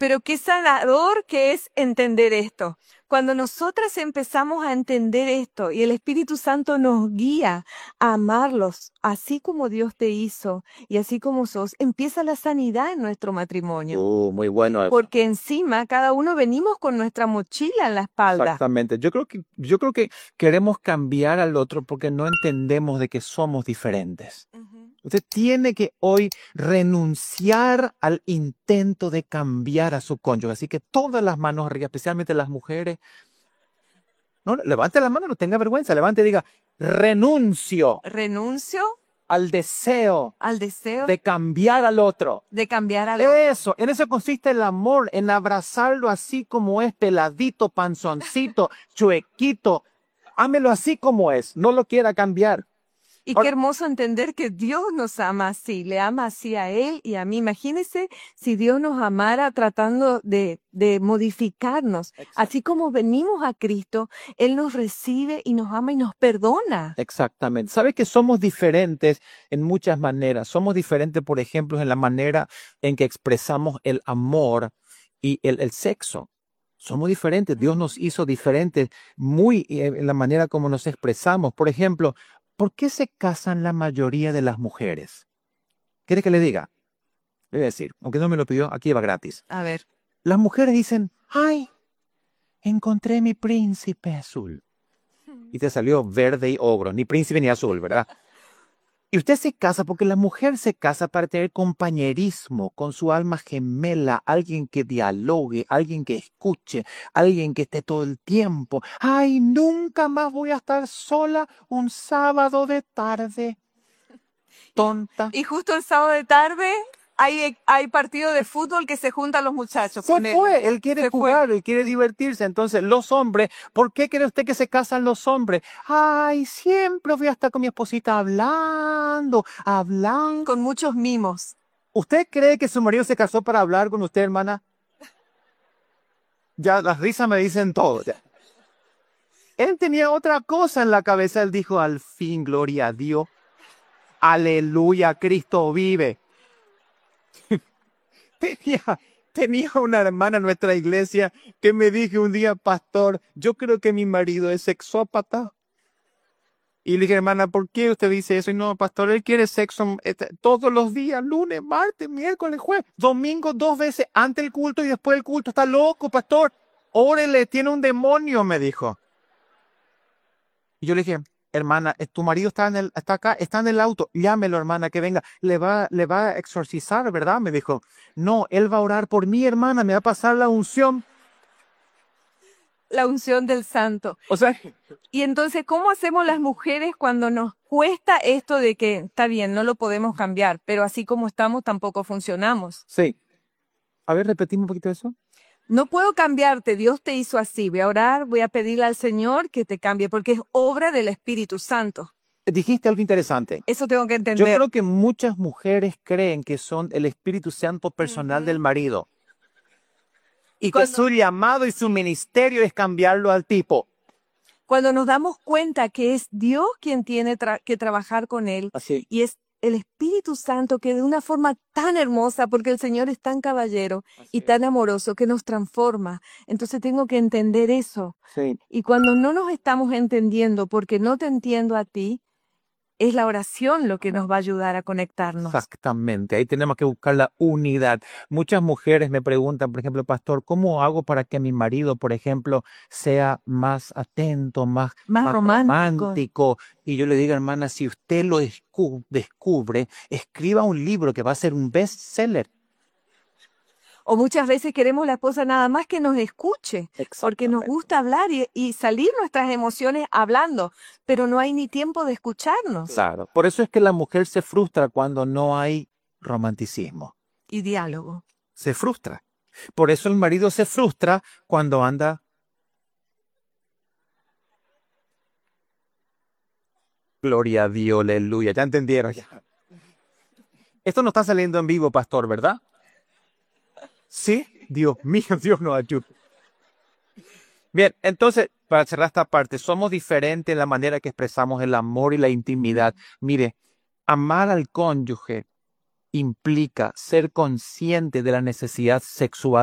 Pero qué sanador que es entender esto. Cuando nosotras empezamos a entender esto y el Espíritu Santo nos guía a amarlos así como Dios te hizo y así como sos, empieza la sanidad en nuestro matrimonio. Muy bueno eso. Porque encima cada uno venimos con nuestra mochila en la espalda. Exactamente. Yo creo que queremos cambiar al otro porque no entendemos de que somos diferentes. Usted tiene que hoy renunciar al intento de cambiar a su cónyuge. Así que todas las manos arriba, especialmente las mujeres, no, levante la mano, no tenga vergüenza, levante y diga, renuncio Renuncio al deseo al deseo de cambiar al otro. de cambiar al otro. Eso, en eso consiste el amor, en abrazarlo así como es, peladito, panzoncito, chuequito. Ámelo así como es, no lo quiera cambiar. Y Ahora- qué hermoso entender que Dios nos ama así, le ama así a Él y a mí. Imagínense si Dios nos amara tratando de modificarnos. Así como venimos a Cristo, Él nos recibe y nos ama y nos perdona. Exactamente. Sabe que somos diferentes en muchas maneras. Somos diferentes, por ejemplo, en la manera en que expresamos el amor y el sexo. Somos diferentes. Dios nos hizo diferentes muy en la manera como nos expresamos. Por ejemplo, ¿por qué se casan la mayoría de las mujeres? ¿Quiere que le diga? Le voy a decir, aunque no me lo pidió, aquí va gratis. A ver, Las mujeres dicen, ay, encontré mi príncipe azul. Y te salió verde y ogro, ni príncipe ni azul, ¿verdad? Y usted se casa porque la mujer se casa para tener compañerismo con su alma gemela, alguien que dialogue, alguien que escuche, alguien que esté todo el tiempo. Ay, nunca más voy a estar sola un sábado de tarde. Tonta. y justo el sábado de tarde hay partido de fútbol que se juntan los muchachos. Se fue, él quiere Se fue. jugar, él quiere divertirse. Entonces, los hombres, ¿por qué cree usted que se casan los hombres? Ay, siempre voy a estar con mi esposita hablando. Con muchos mimos. ¿Usted cree que su marido se casó para hablar con usted, hermana? Ya las risas me dicen todo. Ya. Él tenía otra cosa en la cabeza. Él dijo, al fin, gloria a Dios. Aleluya, Cristo vive. Tenía una hermana en nuestra iglesia que me dijo un día, pastor, yo creo que mi marido es sexópata. Y le dije, hermana, ¿por qué usted dice eso? Y no, pastor, él quiere sexo todos los días, lunes, martes, miércoles, jueves, domingo, 2 veces, antes del culto y después del culto. Está loco, pastor. Órele, tiene un demonio, me dijo. Y yo le dije, hermana, tu marido está acá, está en el auto, llámelo, hermana, que venga, le va a exorcizar, ¿verdad? Me dijo, no, él va a orar por mí, hermana, me va a pasar la unción. La unción del santo. O sea, Y entonces, ¿cómo hacemos las mujeres cuando nos cuesta esto de que está bien, no lo podemos cambiar, pero así como estamos tampoco funcionamos? sí. A ver, repetimos un poquito eso. No puedo cambiarte, Dios te hizo así. Voy a orar, voy a pedirle al Señor que te cambie, porque es obra del Espíritu Santo. Dijiste algo interesante. Eso tengo que Yo entender. creo que muchas mujeres creen que son el Espíritu Santo personal del marido. Y que su llamado y su ministerio es cambiarlo al tipo. Cuando nos damos cuenta que es Dios quien tiene que trabajar con él Así. y es el Espíritu Santo que de una forma tan hermosa, porque el Señor es tan caballero y tan amoroso que nos transforma. Entonces tengo que entender eso. Sí. Y cuando no nos estamos entendiendo porque no te entiendo a ti, es la oración lo que nos va a ayudar a conectarnos. Exactamente, ahí tenemos que buscar la unidad. Muchas mujeres me preguntan, por ejemplo, pastor, ¿cómo hago para que mi marido, por ejemplo, sea más atento, más romántico? Y yo le digo, hermana, si usted lo descubre, escriba un libro que va a ser un bestseller. O muchas veces queremos la esposa nada más que nos escuche, porque nos gusta hablar y salir nuestras emociones hablando, pero no hay ni tiempo de escucharnos. Claro, por eso es que la mujer se frustra cuando no hay romanticismo. Y diálogo. Se frustra. Por eso el marido se frustra cuando anda. Gloria a Dios, aleluya. Ya entendieron. Ya. Esto no está saliendo en vivo, pastor, ¿verdad? Sí, Dios mío, Dios nos ayude. Bien, entonces, para cerrar esta parte, somos diferentes en la manera que expresamos el amor y la intimidad. Mire, amar al cónyuge implica ser consciente de la necesidad sexual